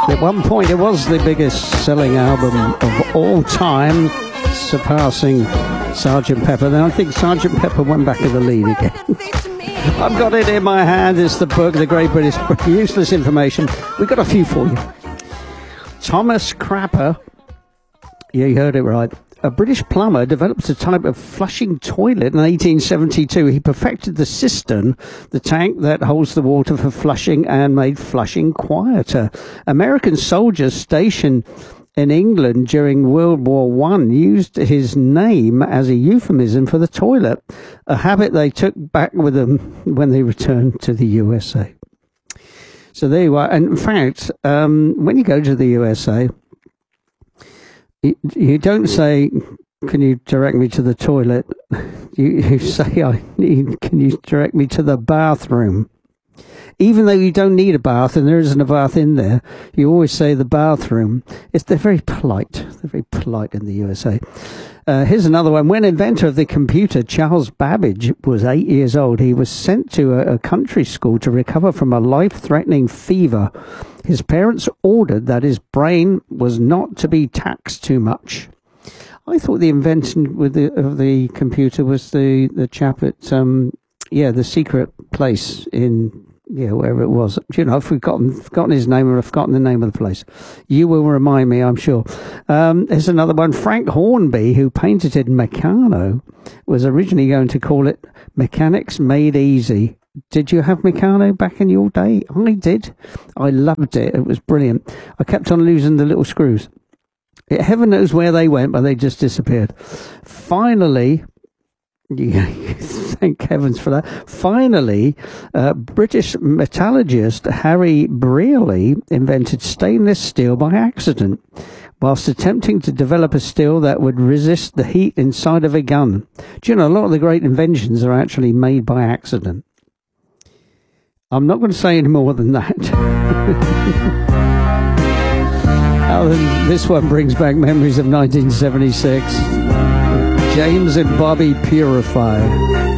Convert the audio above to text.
At one point, it was the biggest selling album of all time, surpassing Sgt. Pepper. Then I think Sgt. Pepper went back in the lead again. I've got it in my hand. It's the book, The Great British Useless Information. We've got a few for you. Thomas Crapper, yeah, you heard it right. A British plumber developed a type of flushing toilet in 1872. He perfected the cistern, the tank that holds the water for flushing, and made flushing quieter. American soldiers stationed in England during World War I used his name as a euphemism for the toilet, a habit they took back with them when they returned to the USA. So there you are. And in fact, when you go to the USA, you don't say, "Can you direct me to the toilet?" You say, "Can you direct me to the bathroom?" Even though you don't need a bath and there isn't a bath in there, you always say the bathroom. They're very polite. They're very polite in the USA. Here's another one. When inventor of the computer, Charles Babbage, was 8 years old, he was sent to a country school to recover from a life-threatening fever. His parents ordered that his brain was not to be taxed too much. I thought the invention of the computer was the chap at the secret place in wherever it was. You know, I've forgotten his name, or I've forgotten the name of the place. You will remind me, I'm sure. There's another one. Frank Hornby, who painted in Meccano, was originally going to call it Mechanics Made Easy. Did you have Meccano back in your day? I did. I loved it. It was brilliant. I kept on losing the little screws. Heaven knows where they went, but they just disappeared. Finally, thank heavens for that. Finally, British metallurgist Harry Brearley invented stainless steel by accident, whilst attempting to develop a steel that would resist the heat inside of a gun. Do you know, a lot of the great inventions are actually made by accident. I'm not going to say any more than that. Other than this one brings back memories of 1976. James and Bobby Purified.